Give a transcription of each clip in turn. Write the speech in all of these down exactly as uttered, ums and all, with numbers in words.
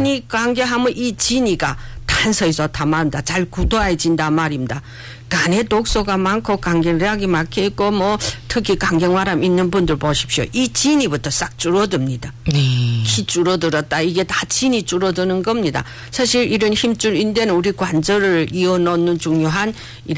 간이 관계하면 이 진이가 탄소에 좋다 말입니다. 잘 굳어야진다 말입니다. 간에 독소가 많고 간경락이 막혀 있고 뭐 특히 간경화람 있는 분들 보십시오. 이 진이부터 싹 줄어듭니다. 네. 키 줄어들었다. 이게 다 진이 줄어드는 겁니다. 사실 이런 힘줄 인대는 우리 관절을 이어놓는 중요한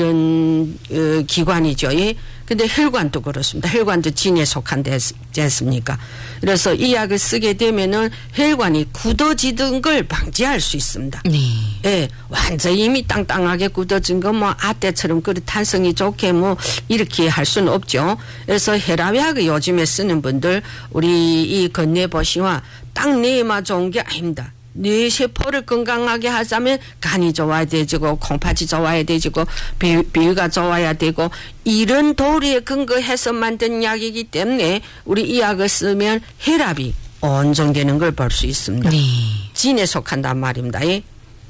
이런 어, 기관이죠. 예? 근데 혈관도 그렇습니다. 혈관도 진에 속한 데지 않습니까? 그래서 이 약을 쓰게 되면은 혈관이 굳어지던 걸 방지할 수 있습니다. 네. 예, 완전히 이미 땅땅하게 굳어진 거 뭐 아떼처럼 그 탄성이 좋게 뭐 이렇게 할 수는 없죠. 그래서 혈압약을 요즘에 쓰는 분들 우리 이 건네보시와 딱 뇌에만 좋은 게 아닙니다. 뇌 세포를 건강하게 하자면 간이 좋아야 되지고 콩팥이 좋아야 되지고 비, 비위가 좋아야 되고 이런 도리에 근거해서 만든 약이기 때문에 우리 이 약을 쓰면 혈압이 온정되는 걸 볼 수 있습니다. 네. 진에 속한단 말입니다. 예?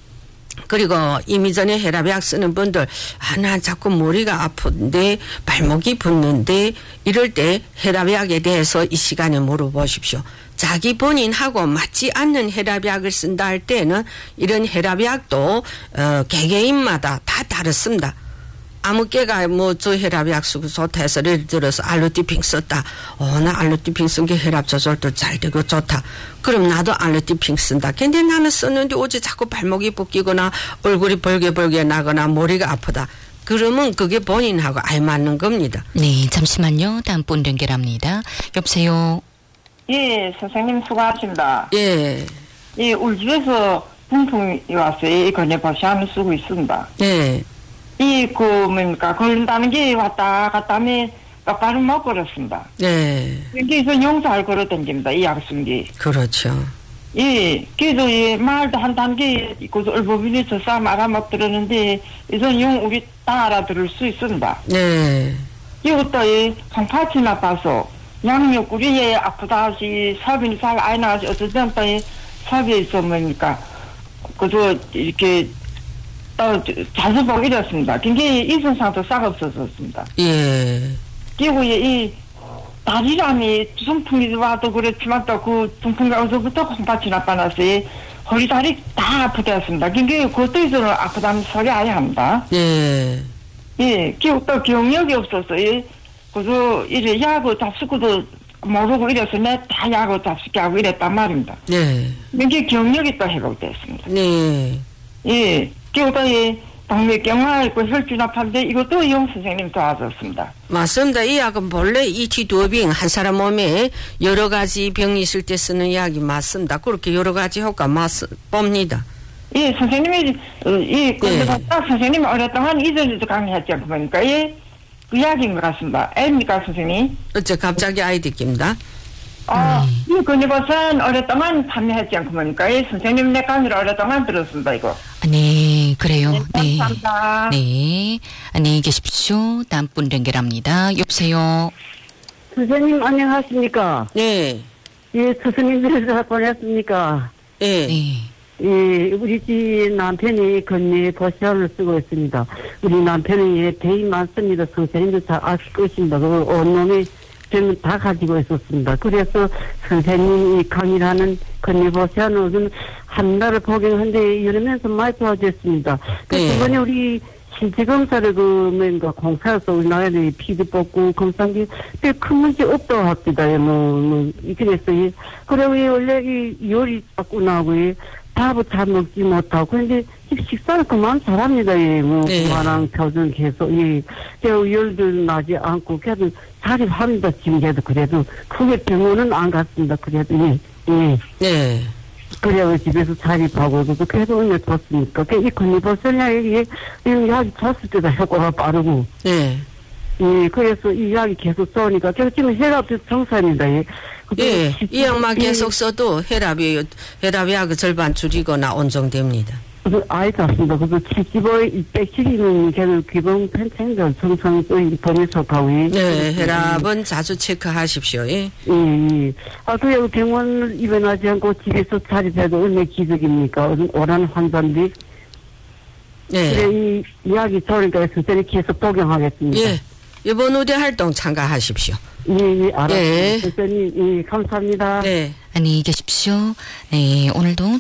그리고 이미 전에 혈압약 쓰는 분들 아, 나 자꾸 머리가 아픈데 발목이 붓는데 이럴 때 혈압약에 대해서 이 시간에 물어보십시오. 자기 본인하고 맞지 않는 혈압약을 쓴다 할 때는 이런 혈압약도 어, 개개인마다 다 다릅니다. 아무 개가 뭐 저 혈압약 쓰고 좋다 해서 예를 들어서 알로티핑 썼다. 어, 나 알로티핑 쓴 게 혈압 조절도 잘 되고 좋다. 그럼 나도 알로티핑 쓴다. 근데 나는 썼는데 어제 자꾸 발목이 붓기거나 얼굴이 벌게벌게 나거나 머리가 아프다. 그러면 그게 본인하고 안 맞는 겁니다. 네, 잠시만요. 다음 분 연결합니다. 여보세요. 예, 선생님 수고하십니다. 예. 예, 우리 집에서 분풍이 왔어요. 이 건네버시함을 쓰고 있습니다. 예. 이, 그, 뭡니까, 걸린다는 게 왔다 갔다 하면 똑바로 못 걸었습니다. 네. 그래서 용사를 걸어 댕깁니다. 이 약 쓴 게. 그렇죠. 예, 그래도 예, 말도 한다는 게, 그, 얼버빈이 저 사람 알아못 들었는데, 이선 용 우리 다 알아들을 수 있습니다. 네. 이것도 예, 콩팥이 나빠서, 양옆구리에 아프다 하시, 삽이 잘 안 나가시, 어쨌든 또 예, 삽이 있어 뭡니까. 그래서 이렇게, 또 자주 보기 이렇습니다. 굉장히 이선상도 싹 없어졌습니다. 예. 그리고 이 다리람이 중풍이 와도 그렇지만 또 그 중풍이 어서부터 콩팥이 나빠놨어요. 허리 다리 다 아프다였습니다. 굉장히 그것도 있어서 아프다는 소리 아예 합니다. 예. 예. 그리고 또 경력이 없어서 예. 그래서 이래 약을 잡수고도 모르고 이래서 내 다 약을 잡수게 하고 이랬단 말입니다. 네. 굉장히 경력이 또 회복됐습니다. 네. 예. 그리고 또 이 당뇨경화 있고 혈주납한데 이것도 이용 선생님 도와줬습니다. 맞습니다. 이 약은 본래 이티두어빙 한 사람 몸에 여러 가지 병이 있을 때 쓰는 약이 맞습니다. 그렇게 여러 가지 효과 맞 봅니다. 예, 선생님이 이 근데 딱 선생님이 오랫동안 이전에도 강의했지 않습니까? 예, 그 약인 것 같습니다. 아닙니까, 선생님? 어째 갑자기 아이 듣깁니다. 아, 음. 이 근육버선 오랫동안 판매했지 않습니까? 예, 선생님 내 강의를 오랫동안 들었습니다, 이거. 네, 그래요. 네. 감사합니다. 네. 네. 안녕히 계십시오. 다음 분 연결합니다. 여보세요. 선생님 안녕하십니까? 네. 예, 스승님들에서 보냈습니까? 네. 네. 예, 우리 집 남편이 건네 버시아를 쓰고 있습니다. 우리 남편은 예, 대인 많습니다. 선생님도 잘 아실 것입니다. 그 온몸이 병은 다 가지고 있었습니다. 그래서 선생님이 강의를 하는 건네버시아는 한 달을 복용하는데 이러면서 많이 좋아졌습니다. 그래서 네. 이번에 우리 신체검사를 그, 뭔가 공사에서 우리나라에 피도 뽑고 검사한 게 꽤 큰 문제 없다고 합니다. 뭐, 뭐, 그래서, 이, 그리고 이 원래 이 열이 자꾸 나고, 이 밥을 잘 먹지 못하고, 그런데 식사를 그만 잘합니다. 예, 뭐, 네. 그만한 표정 계속, 예. 저 열도 나지 않고, 그래도 자리 합니다. 지금 그래도, 그래도, 크게 병원은 안 갔습니다. 그래도, 예, 예. 네. 그래야 집에서 자립하고, 그래서 그래도 오늘 좋습니까? 이 건네버시아 이게, 이 약이 줬을 때도 효과가 빠르고, 네. 예, 그래서 이 약이 계속 써니까, 제가 지금 혈압도 정상입니다, 예. 예. 이 약만 계속 써도 혈압이, 혈압약 절반 줄이거나 온정됩니다. 그래서 아이 같습니다. 그래서 칠십오에 이백칠이면 걔는 기본 펜텐저 정상 또 범위 속하고, 예. 네. 혈압은 자주 체크하십시오. 예. 예, 예. 아, 그래, 병원을 입원하지 않고 집에서 자립해도 얼마나 기적입니까? 오란 환자인데. 네. 그래, 이 이야기 좋으니까 선생님 계속 복용하겠습니다. 예. 이번 우대 활동 참가하십시오. 예, 예, 알았습니다. 예. 선생님, 예, 감사합니다. 네. 안녕히 계십시오. 네, 오늘도